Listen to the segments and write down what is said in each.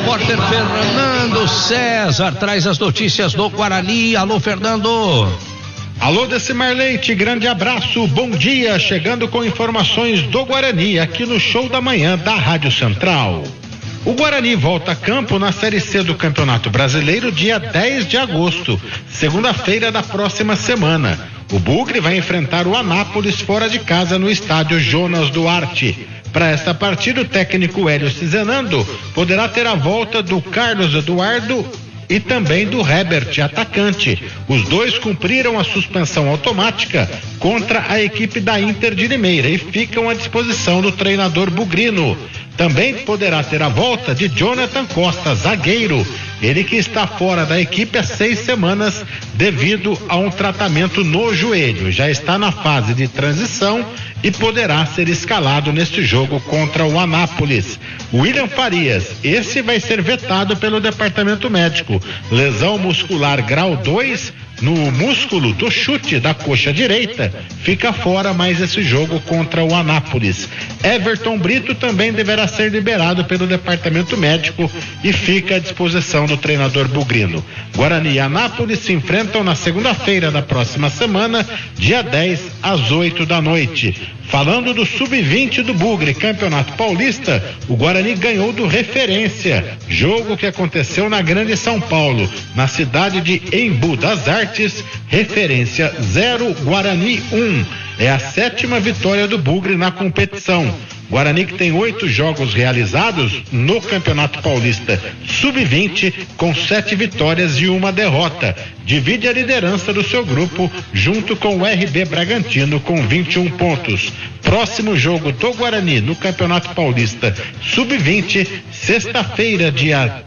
repórter Fernando César traz as notícias do Guarani. Alô, Fernando. Alô, Decimar Leite, grande abraço, bom dia, chegando com informações do Guarani aqui no Show da Manhã da Rádio Central. O Guarani volta a campo na Série C do Campeonato Brasileiro dia 10 de agosto, segunda-feira da próxima semana. O Bugre vai enfrentar o Anápolis fora de casa no estádio Jonas Duarte. Para esta partida, o técnico Hélio Cizenando poderá ter a volta do Carlos Eduardo e também do Herbert, atacante. Os dois cumpriram a suspensão automática contra a equipe da Inter de Limeira e ficam à disposição do treinador bugrino. Também poderá ter a volta de Jonathan Costa, zagueiro, ele que está fora da equipe há 6 semanas devido a um tratamento no joelho. Já está na fase de transição e poderá ser escalado neste jogo contra o Anápolis. William Farias, esse vai ser vetado pelo departamento médico. Lesão muscular grau 2 no músculo do chute da coxa direita, fica fora mais esse jogo contra o Anápolis. Everton Brito também deverá ser liberado pelo departamento médico e fica à disposição do treinador bugrino. Guarani e Anápolis se enfrentam na segunda-feira da próxima semana, dia 10 às 8 da noite. Falando do Sub-20 do Bugre, Campeonato Paulista, o Guarani ganhou do Referência, jogo que aconteceu na Grande São Paulo, na cidade de Embu das Artes. Referência 0, Guarani 1. É a 7ª vitória do Bugre na competição. Guarani que tem 8 jogos realizados no Campeonato Paulista Sub-20 com 7 vitórias e 1 derrota. Divide a liderança do seu grupo junto com o RB Bragantino com 21 pontos. Próximo jogo do Guarani no Campeonato Paulista Sub-20, sexta-feira, dia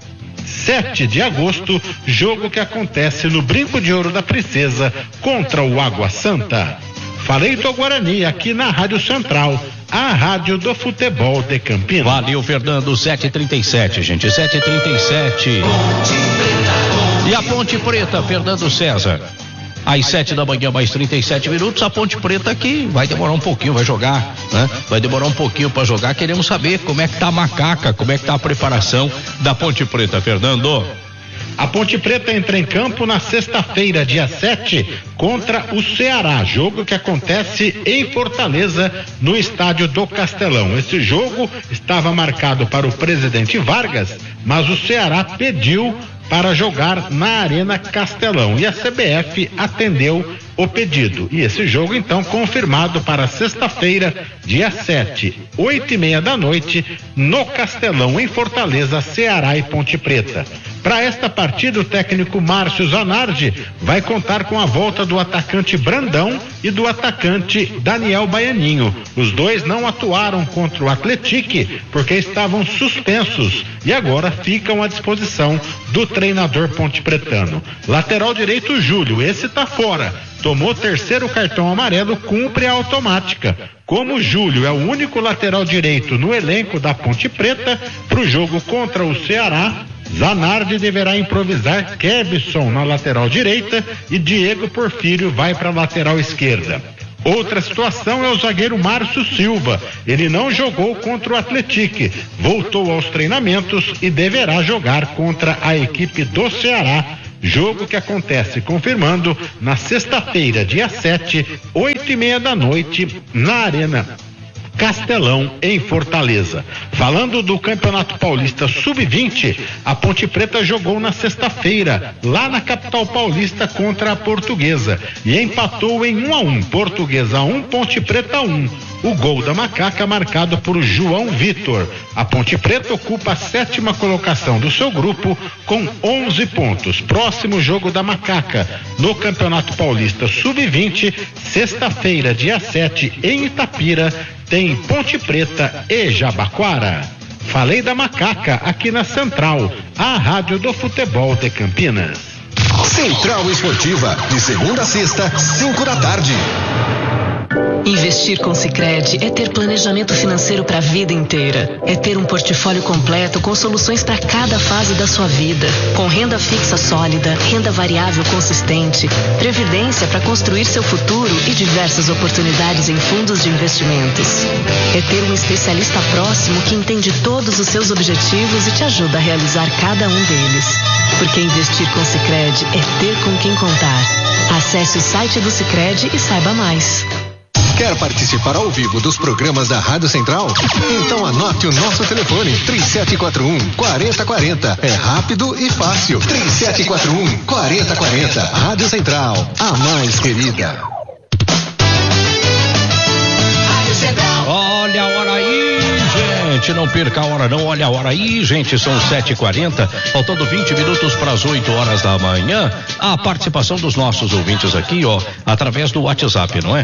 7 de agosto, jogo que acontece no Brinco de Ouro da Princesa contra o Água Santa. Falei do Guarani aqui na Rádio Central, a rádio do futebol de Campinas. Valeu, Fernando. 7h37, gente. 7h37. E a Ponte Preta, Fernando César. Às 7 da manhã, mais 37 minutos. A Ponte Preta aqui vai demorar um pouquinho, vai jogar, né? Vai demorar um pouquinho para jogar. Queremos saber como é que tá a Macaca, como é que tá a preparação da Ponte Preta, Fernando. A Ponte Preta entra em campo na sexta-feira, dia 7, contra o Ceará, jogo que acontece em Fortaleza, no estádio do Castelão. Esse jogo estava marcado para o Presidente Vargas, mas o Ceará pediu para jogar na Arena Castelão e a CBF atendeu o pedido. E esse jogo então confirmado para sexta-feira, dia 7, 8h30 da noite, no Castelão, em Fortaleza, Ceará e Ponte Preta. Para esta partida, o técnico Márcio Zanardi vai contar com a volta do atacante Brandão e do atacante Daniel Baianinho. Os dois não atuaram contra o Atletique porque estavam suspensos e agora ficam à disposição do treinador pontepretano. Lateral direito, Júlio, esse tá fora. Tomou 3º cartão amarelo, cumpre a automática. Como o Júlio é o único lateral direito no elenco da Ponte Preta, para o jogo contra o Ceará, Zanardi deverá improvisar Kebson na lateral direita e Diego Porfírio vai para a lateral esquerda. Outra situação é o zagueiro Márcio Silva. Ele não jogou contra o Atletique, voltou aos treinamentos e deverá jogar contra a equipe do Ceará. Jogo que acontece, confirmando, na sexta-feira, dia 7, 8h30 da noite, na Arena Castelão, em Fortaleza. Falando do Campeonato Paulista Sub-20, a Ponte Preta jogou na sexta-feira, lá na capital paulista, contra a Portuguesa e empatou em 1-1. Portuguesa 1, Ponte Preta 1. O gol da Macaca marcado por João Vitor. A Ponte Preta ocupa a 7ª colocação do seu grupo com 11 pontos. Próximo jogo da Macaca no Campeonato Paulista Sub-20, sexta-feira, dia 7, em Itapira, tem Ponte Preta e Jabaquara. Falei da Macaca aqui na Central, a rádio do futebol de Campinas. Central Esportiva, de segunda a sexta, 5 da tarde. Investir com Sicredi é ter planejamento financeiro para a vida inteira. É ter um portfólio completo com soluções para cada fase da sua vida. Com renda fixa sólida, renda variável consistente, previdência para construir seu futuro e diversas oportunidades em fundos de investimentos. É ter um especialista próximo que entende todos os seus objetivos e te ajuda a realizar cada um deles. Porque investir com Sicredi é ter com quem contar. Acesse o site do Sicredi e saiba mais. Quer participar ao vivo dos programas da Rádio Central? Então anote o nosso telefone, 3741-4040. É rápido e fácil. 3741-4040. Rádio Central, a mais querida. Olha a hora aí, gente, não perca a hora não, olha a hora aí, gente, são 7h40, faltando 20 minutos para as 8 horas da manhã. A participação dos nossos ouvintes aqui, ó, através do WhatsApp, não é?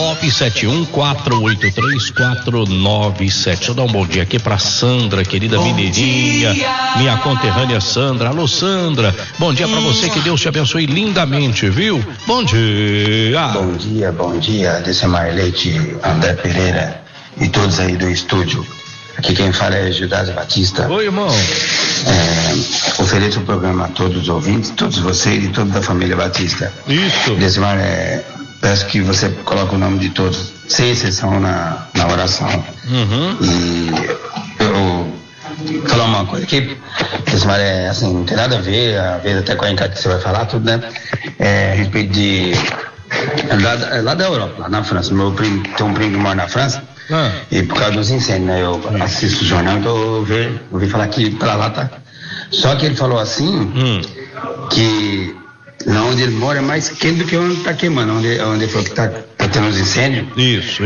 971-483-497. Deixa eu dar um bom dia aqui pra Sandra, querida mineirinha, minha conterrânea Sandra. Alô, Sandra, bom dia pra você, que Deus te abençoe lindamente, viu? Bom dia. Bom dia, Decimar Leite, André Pereira e todos aí do estúdio. Aqui quem fala é Gildásio Batista. Oi, irmão. Ofereço o programa a todos os ouvintes, todos vocês e toda a família Batista. Isso. Decimar, peço que você coloque o nome de todos, sem exceção, na oração. E eu vou falar uma coisa aqui, Decimar, assim, não tem nada a ver até com a encate que você vai falar, tudo, né? A respeito de... Lá da Europa, lá na França. Meu primo, tem um primo que mora na França. E por causa dos incêndios, né? Eu assisto o jornal, então eu ouvi falar que pra lá tá. Só que ele falou assim, que lá onde ele mora é mais quente do que onde tá queimando, onde ele falou que tá tendo os incêndios. Isso.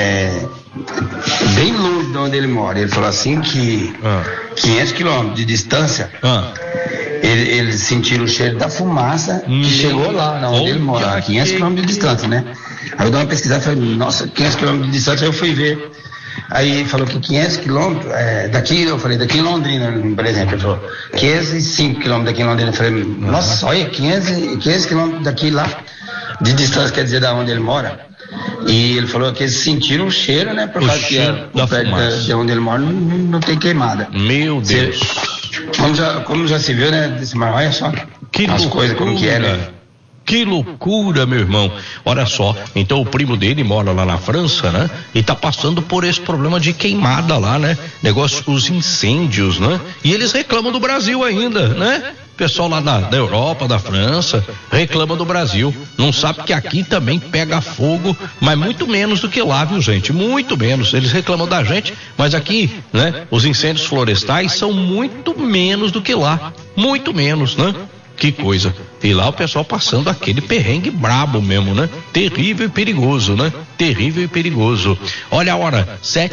Bem longe de onde ele mora. Ele falou assim que 500 quilômetros de distância, eles sentiram o cheiro da fumaça que chegou lá onde ele mora, 500 quilômetros de distância, né? Aí eu dei uma pesquisada e falei, nossa, 500 quilômetros de distância, aí eu fui ver. Aí ele falou que 500 quilômetros, daqui, eu falei, daqui em Londrina, por exemplo, ele falou, 505 quilômetros daqui em Londrina. Eu falei, nossa, olha, 500 quilômetros daqui lá, de distância, quer dizer, da onde ele mora. E ele falou que eles sentiram o cheiro, né, por causa que de onde ele mora não tem queimada. Meu Deus. Como já se viu, né, olha só, que as coisas como que é, né? Que loucura, meu irmão. Olha só, então o primo dele mora lá na França, né? E tá passando por esse problema de queimada lá, né? Os incêndios, né? E eles reclamam do Brasil ainda, né? O pessoal lá da Europa, da França, reclama do Brasil. Não sabe que aqui também pega fogo, mas muito menos do que lá, viu, gente? Muito menos. Eles reclamam da gente, mas aqui, né? Os incêndios florestais são muito menos do que lá. Muito menos, né? Que coisa. E lá o pessoal passando aquele perrengue brabo mesmo, né? Terrível e perigoso, né? Terrível e perigoso. Olha a hora,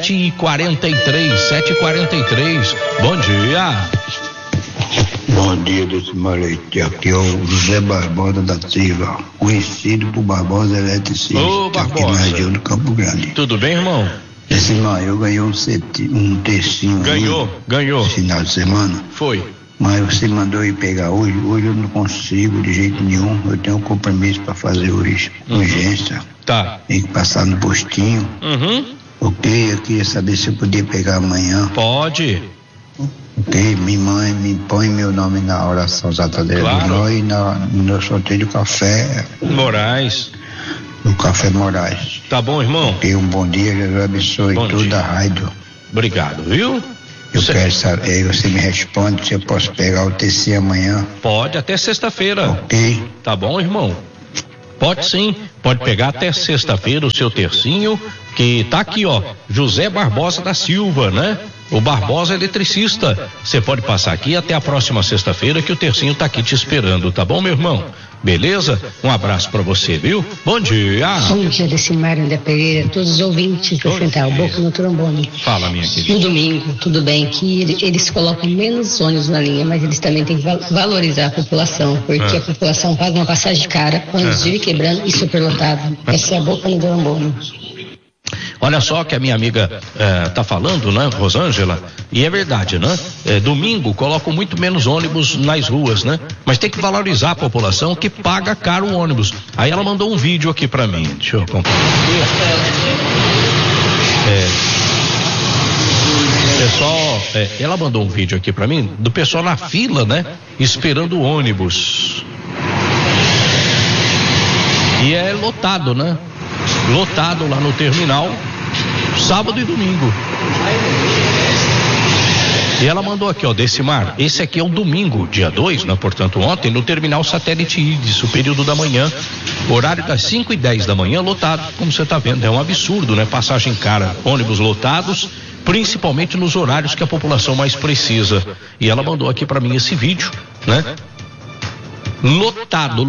7h43. Bom dia. Bom dia, Decimar Leite. Aqui é o José Barbosa da Silva, conhecido por Barbosa Eletricista. Ô, Barbosa. Aqui na região do Campo Grande. Tudo bem, irmão? Decimar, eu ganhei um tercinho. Ganhou. Final de semana. Foi. Mas você mandou ir pegar hoje. Hoje eu não consigo de jeito nenhum. Eu tenho um compromisso para fazer hoje. Urgência. Tá. Tem que passar no postinho. Ok, eu queria saber se eu podia pegar amanhã. Pode. Ok, me põe meu nome na oração Zatadeira Claro. do Nó e no sorteio do café. Moraes. No Café Moraes. Tá bom, irmão? Ok, um bom dia, Jesus abençoe Bom toda dia. a rádio. Obrigado, viu? Eu quero saber, você me responde se eu posso pegar o TC amanhã. Pode até sexta-feira. Ok. Tá bom, irmão? Pode sim, pode pegar até sexta-feira o seu tercinho, que tá aqui, ó, José Barbosa da Silva, né? O Barbosa Eletricista. Você pode passar aqui até a próxima sexta-feira que o tercinho tá aqui te esperando, tá bom, meu irmão? Beleza? Um abraço pra você, viu? Bom dia. Bom dia, Decimar André Pereira, todos os ouvintes da Central, Boca no Trombone. Fala, minha querida. No domingo, tudo bem que eles colocam menos ônibus na linha, mas eles também têm que valorizar a população, porque a população paga uma passagem cara, ônibus vive quebrando e superlotado. Essa é a Boca no Trombone. Olha só que a minha amiga tá falando, né, Rosângela, e é verdade, né? Domingo colocam muito menos ônibus nas ruas, né? Mas tem que valorizar a população que paga caro o ônibus. Aí ela mandou um vídeo aqui pra mim, deixa eu compartilhar. Pessoal, ela mandou um vídeo aqui pra mim do pessoal na fila, né? Esperando o ônibus. E é lotado, né? Lotado lá no terminal, sábado e domingo. E ela mandou aqui, ó, Decimar, esse aqui é um domingo, dia 2, né? Portanto, ontem, no terminal Satélite Íris, o período da manhã, horário das 5:10 da manhã, lotado, como você tá vendo, é um absurdo, né? Passagem cara, ônibus lotados, principalmente nos horários que a população mais precisa. E ela mandou aqui pra mim esse vídeo, né? Lotado.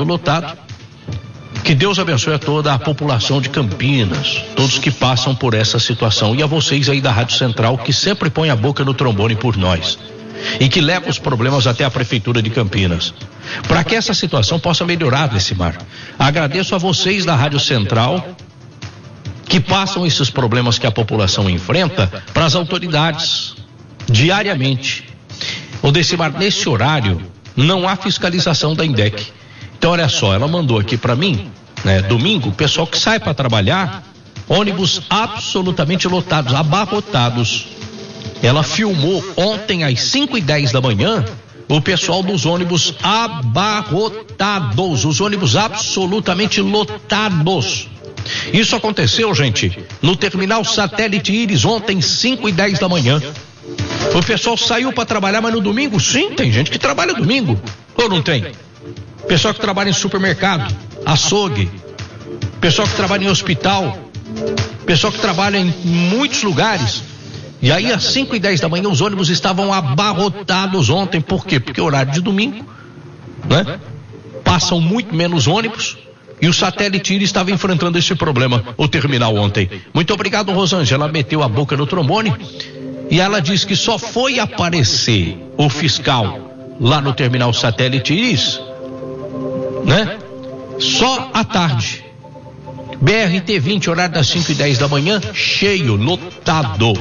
Que Deus abençoe a toda a população de Campinas, todos que passam por essa situação, e a vocês aí da Rádio Central que sempre põem a boca no trombone por nós e que levam os problemas até a Prefeitura de Campinas, para que essa situação possa melhorar, Decimar. Agradeço a vocês da Rádio Central que passam esses problemas que a população enfrenta para as autoridades diariamente. O Decimar, nesse horário não há fiscalização da INDEC. Então olha só, ela mandou aqui pra mim, né, domingo, o pessoal que sai para trabalhar, ônibus absolutamente lotados, abarrotados. Ela filmou ontem às 5:10 da manhã, o pessoal dos ônibus abarrotados, os ônibus absolutamente lotados. Isso aconteceu, gente, no terminal Satélite Íris ontem, 5:10 da manhã. O pessoal saiu para trabalhar, mas no domingo, sim, tem gente que trabalha domingo, ou não tem? Pessoal que trabalha em supermercado, açougue, pessoal que trabalha em hospital, pessoal que trabalha em muitos lugares. E aí às 5:10 da manhã os ônibus estavam abarrotados ontem. Por quê? Porque é horário de domingo, né? Passam muito menos ônibus e o Satélite Íris estava enfrentando esse problema, o terminal ontem. Muito obrigado, Rosângela. Ela meteu a boca no trombone e ela disse que só foi aparecer o fiscal lá no terminal Satélite Íris, né? Só à tarde. BRT 20, horário das 5:10 da manhã, cheio, lotado.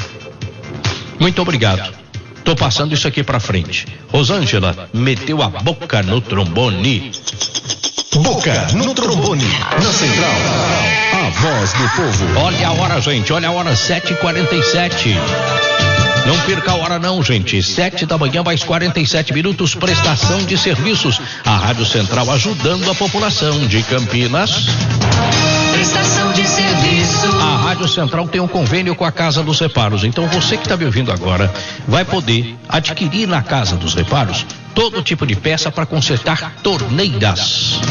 Muito obrigado. Tô passando isso aqui pra frente. Rosângela meteu a boca no trombone. Boca no trombone, na Central, a voz do povo. Olha a hora, gente, olha a hora, 7:47. Não perca a hora não, gente. 7 da manhã, mais 47 minutos, prestação de serviços. A Rádio Central ajudando a população de Campinas. Prestação de serviço. A Rádio Central tem um convênio com a Casa dos Reparos. Então você que está me ouvindo agora vai poder adquirir na Casa dos Reparos todo tipo de peça para consertar torneiras.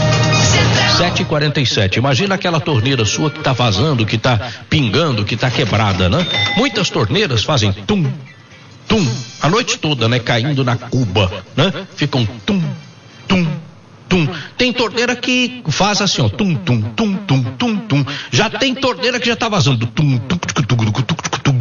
7:47. Imagina aquela torneira sua que tá vazando, que tá pingando, que tá quebrada, né? Muitas torneiras fazem tum, tum, a noite toda, né? Caindo na cuba, né? Ficam tum, tum, tum. Tem torneira que faz assim, ó, tum, tum, tum, tum, tum, tum. Já tem torneira que já tá vazando, tum, tum, tum, tum, tum, tum, tum.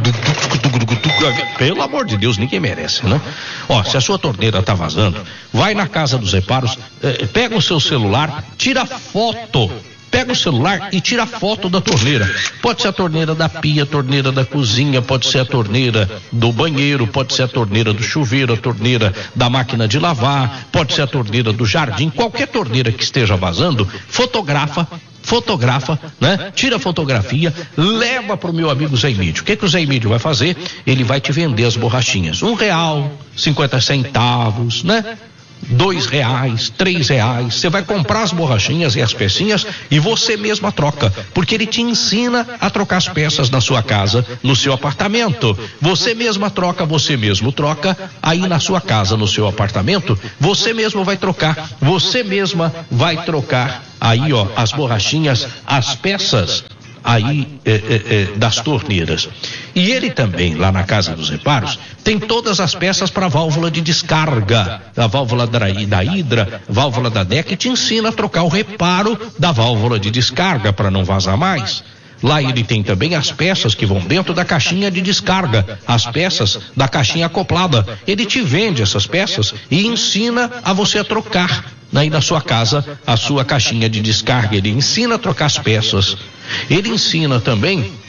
Pelo amor de Deus, ninguém merece, né? Ó, se a sua torneira tá vazando, vai na Casa dos Reparos, pega o seu celular, tira foto. Pega o celular e tira foto da torneira. Pode ser a torneira da pia, a torneira da cozinha, pode ser a torneira do banheiro, pode ser a torneira do chuveiro, a torneira da máquina de lavar, pode ser a torneira do jardim. Qualquer torneira que esteja vazando, fotografa, né? Tira a fotografia, leva pro meu amigo Zé Emílio. O que o Zé Emílio vai fazer? Ele vai te vender as borrachinhas. R$1, 50 centavos, né? R$2, R$3. Você vai comprar as borrachinhas e as pecinhas e você mesma troca, porque ele te ensina a trocar as peças na sua casa, no seu apartamento. Você mesma troca, você mesmo troca aí na sua casa, no seu apartamento. Você mesmo vai trocar, você mesma vai trocar aí, ó, as borrachinhas, as peças aí das torneiras. E ele também, lá na Casa dos Reparos, tem todas as peças para válvula de descarga, a válvula da hidra, válvula da DEC, e te ensina a trocar o reparo da válvula de descarga para não vazar mais. Lá ele tem também as peças que vão dentro da caixinha de descarga, as peças da caixinha acoplada. Ele te vende essas peças e ensina a você a trocar aí na sua casa a sua caixinha de descarga. Ele ensina a trocar as peças. Ele ensina também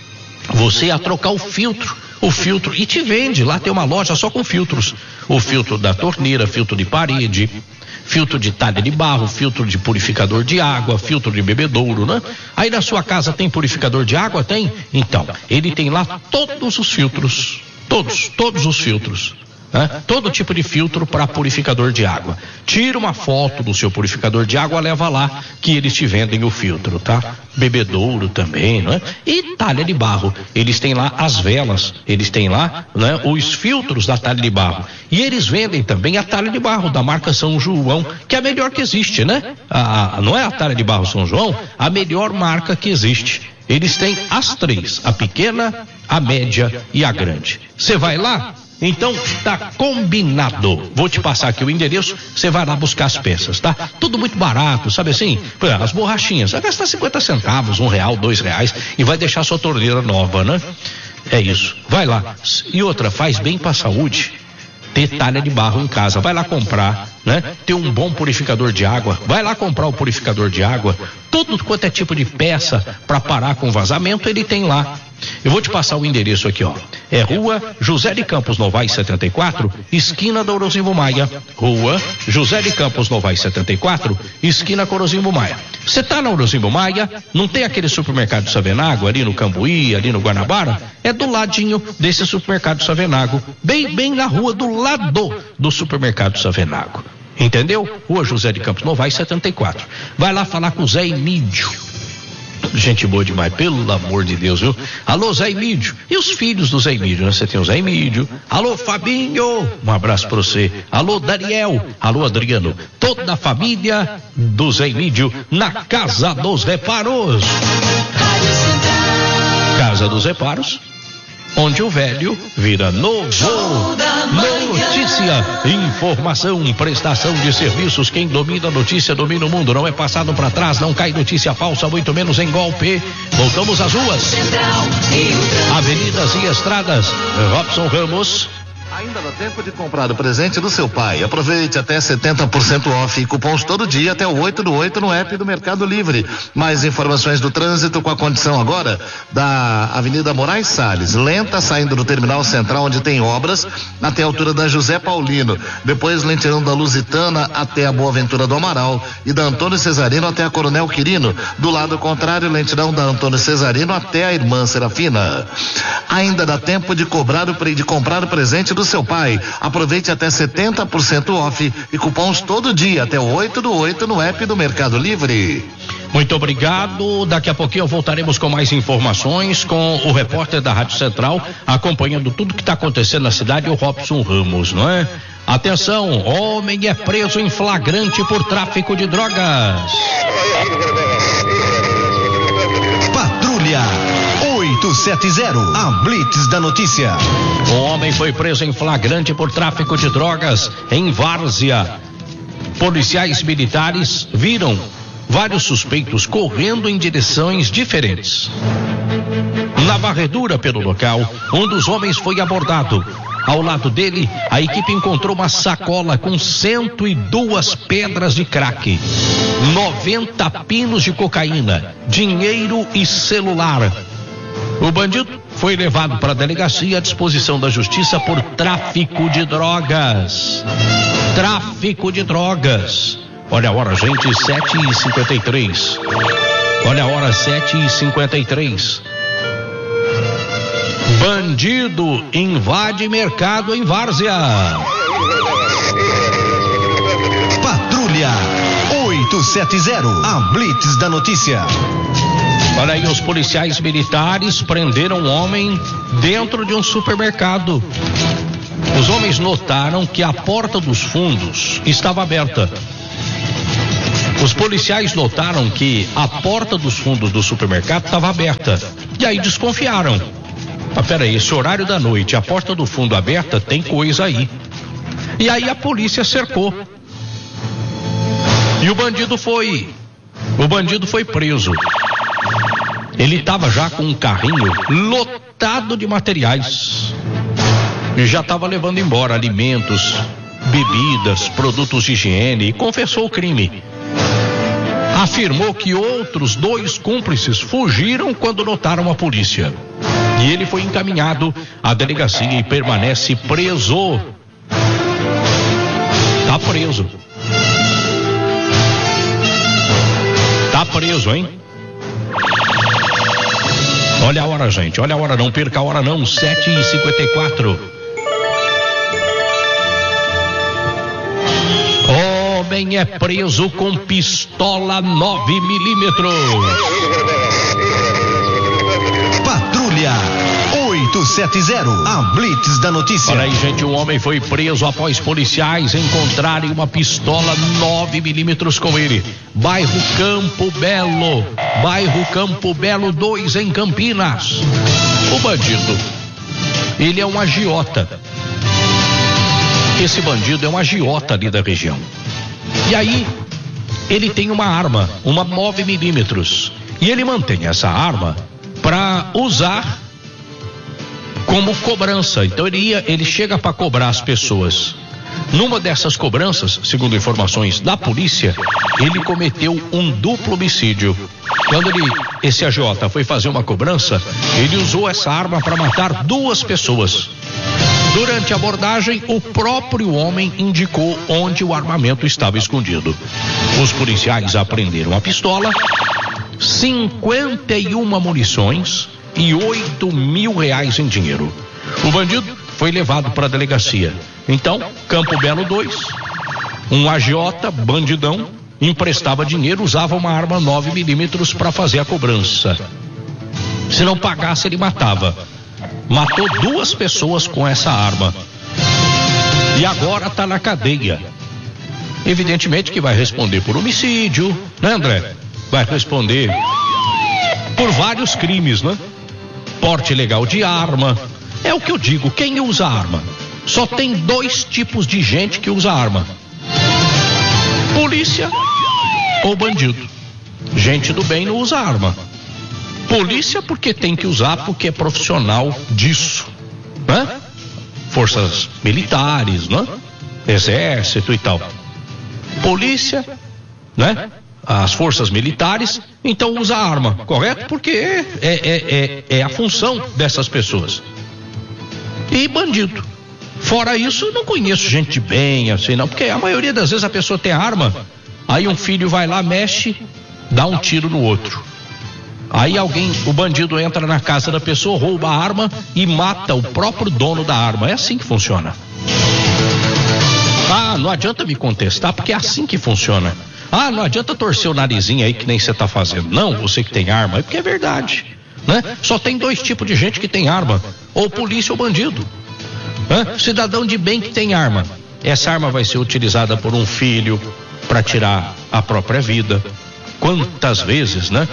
você ia trocar o filtro, e te vende, lá tem uma loja só com filtros, o filtro da torneira, filtro de parede, filtro de talha de barro, filtro de purificador de água, filtro de bebedouro, né? Aí na sua casa tem purificador de água? Tem? Então, ele tem lá todos os filtros, todos os filtros. Todo tipo de filtro para purificador de água. Tira uma foto do seu purificador de água, leva lá que eles te vendem o filtro, tá? Bebedouro também, não é? E talha de barro, eles têm lá as velas, eles têm lá, né, os filtros da talha de barro. E eles vendem também a talha de barro da marca São João, que é a melhor que existe, né? Não é a talha de barro São João, a melhor marca que existe. Eles têm as três, a pequena, a média e a grande. Você vai lá? Então, tá combinado. Vou te passar aqui o endereço, você vai lá buscar as peças, tá? Tudo muito barato, sabe assim? As borrachinhas, vai gastar 50 centavos, R$1, R$2 e vai deixar sua torneira nova, né? É isso, vai lá. E outra, faz bem pra saúde ter talha de barro em casa, vai lá comprar, né? Ter um bom purificador de água, vai lá comprar o purificador de água, tudo quanto é tipo de peça para parar com vazamento, ele tem lá. Eu vou te passar o endereço aqui, ó. É Rua José de Campos Novaes 74, esquina da Orozimbo Maia. Rua José de Campos Novaes 74, esquina com Orozimbo Maia. Você tá na Orozimbo Maia, não tem aquele supermercado Savenago ali no Cambuí, ali no Guanabara? É do ladinho desse supermercado Savenago, bem na rua do lado do supermercado Savenago. Entendeu? Rua José de Campos Novaes 74. Vai lá falar com o Zé Emídio. Gente boa demais, pelo amor de Deus, viu? Alô, Zé Emídio. E os filhos do Zé Emídio, né? Você tem o Zé Emídio. Alô, Fabinho. Um abraço pra você. Alô, Daniel. Alô, Adriano. Toda a família do Zé Emídio na Casa dos Reparos. Casa dos Reparos, onde o velho vira novo. Notícia, informação, prestação de serviços. Quem domina a notícia domina o mundo. Não é passado para trás, não cai notícia falsa, muito menos em golpe. Voltamos às ruas, avenidas e estradas. Robson Ramos. Ainda dá tempo de comprar o presente do seu pai. Aproveite até 70% off e cupons todo dia até o 8/8 no app do Mercado Livre. Mais informações do trânsito com a condição agora da Avenida Moraes Salles. Lenta saindo do Terminal Central, onde tem obras, até a altura da José Paulino. Depois lentidão da Lusitana até a Boa Ventura do Amaral e da Antônio Cesarino até a Coronel Quirino. Do lado contrário, lentidão da Antônio Cesarino até a Irmã Serafina. Ainda dá tempo de comprar o presente do seu pai. Aproveite até 70% off e cupons todo dia até o 8/8 no app do Mercado Livre. Muito obrigado. Daqui a pouquinho voltaremos com mais informações com o repórter da Rádio Central, acompanhando tudo que está acontecendo na cidade, o Robson Ramos, não é? Atenção, homem é preso em flagrante por tráfico de drogas. Patrulha 870, a Blitz da notícia. O homem foi preso em flagrante por tráfico de drogas em Várzea. Policiais militares viram vários suspeitos correndo em direções diferentes. Na varredura pelo local, um dos homens foi abordado. Ao lado dele, a equipe encontrou uma sacola com 102 pedras de crack, 90 pinos de cocaína, dinheiro e celular. O bandido foi levado para a delegacia à disposição da justiça por tráfico de drogas. Tráfico de drogas. Olha a hora, gente, 7h53. Olha a hora, 7h53. Bandido invade mercado em Várzea. Patrulha 870, a Blitz da notícia. Olha aí, os policiais militares prenderam um homem dentro de um supermercado. Os homens notaram que a porta dos fundos estava aberta. Os policiais notaram que a porta dos fundos do supermercado estava aberta. E aí desconfiaram. Ah, peraí, esse horário da noite, a porta do fundo aberta, tem coisa aí. E aí a polícia cercou. E o bandido foi preso. Ele estava já com um carrinho lotado de materiais. E já estava levando embora alimentos, bebidas, produtos de higiene e confessou o crime. Afirmou que outros 2 cúmplices fugiram quando notaram a polícia. E ele foi encaminhado à delegacia e permanece preso. Tá preso. Tá preso, hein? Olha a hora, gente. Olha a hora, não perca a hora não. 7h54. Homem é preso com pistola 9mm. Patrulha 870, a Blitz da notícia. Olha aí, gente, um homem foi preso após policiais encontrarem uma pistola 9mm com ele. Bairro Campo Belo 2, em Campinas. O bandido, ele é um agiota. Esse bandido é um agiota ali da região. E aí, ele tem uma arma, uma 9mm. E ele mantém essa arma para usar como cobrança. Então ele chega para cobrar as pessoas. Numa dessas cobranças, segundo informações da polícia, ele cometeu um duplo homicídio. Quando esse agiota foi fazer uma cobrança, ele usou essa arma para matar 2 pessoas. Durante a abordagem, o próprio homem indicou onde o armamento estava escondido. Os policiais apreenderam a pistola, 51 munições e R$8.000 em dinheiro. O bandido foi levado para a delegacia. Então, Campo Belo 2, um agiota, bandidão, emprestava dinheiro, usava uma arma 9mm para fazer a cobrança. Se não pagasse, ele matava. Matou 2 pessoas com essa arma. E agora está na cadeia. Evidentemente que vai responder por homicídio, né, André? Vai responder por vários crimes, né? Porte ilegal de arma. É o que eu digo, quem usa arma? Só tem 2 tipos de gente que usa arma: polícia ou bandido. Gente do bem não usa arma. Polícia porque tem que usar, porque é profissional disso, né? Forças militares, né? Exército e tal. Polícia, né? As forças militares, então usa arma, correto? Porque é a função dessas pessoas. E bandido. Fora isso, eu não conheço gente de bem assim, não, porque a maioria das vezes a pessoa tem arma, aí um filho vai lá, mexe, dá um tiro no outro. Aí o bandido entra na casa da pessoa, rouba a arma e mata o próprio dono da arma. É assim que funciona. Ah, não adianta me contestar, porque é assim que funciona. Ah, não adianta torcer o narizinho aí que nem você tá fazendo. Não, você que tem arma, é porque é verdade, né? Só tem 2 tipos de gente que tem arma: ou polícia ou bandido. Cidadão de bem que tem arma. Essa arma vai ser utilizada por um filho para tirar a própria vida. Quantas vezes, né?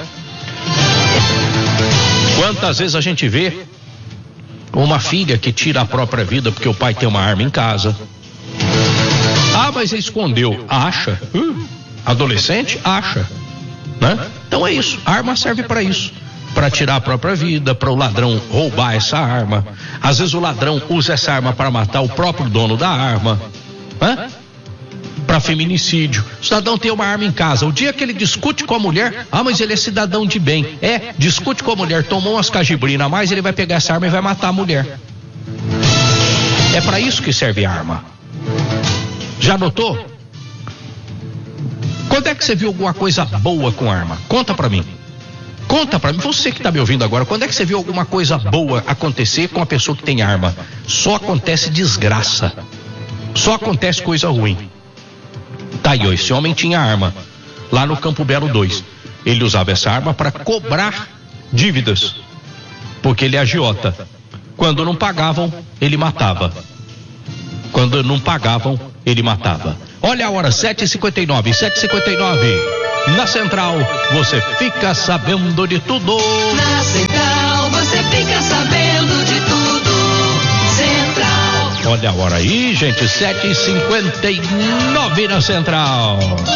Quantas vezes a gente vê uma filha que tira a própria vida porque o pai tem uma arma em casa. Ah, mas ele escondeu. Acha? Adolescente? Acha, né? Então é isso, a arma serve para isso, para tirar a própria vida, para o ladrão roubar essa arma. Às vezes o ladrão usa essa arma para matar o próprio dono da arma, né? Para feminicídio. O cidadão tem uma arma em casa, o dia que ele discute com a mulher, ah, mas ele é cidadão de bem. Discute com a mulher, tomou umas cajibrinas a mais, ele vai pegar essa arma e vai matar a mulher. É para isso que serve a arma. Já notou? Quando é que você viu alguma coisa boa com arma? Conta pra mim. Conta pra mim, você que tá me ouvindo agora, quando é que você viu alguma coisa boa acontecer com a pessoa que tem arma? Só acontece desgraça. Só acontece coisa ruim. Tá aí, ó, esse homem tinha arma lá no Campo Belo 2. Ele usava essa arma para cobrar dívidas, porque ele é agiota. Quando não pagavam, ele matava. Quando não pagavam, ele matava. Olha a hora, 7h59, 7h59. Na Central, você fica sabendo de tudo. Na Central, você fica sabendo de tudo. Central. Olha a hora aí, gente, 7h59 na Central.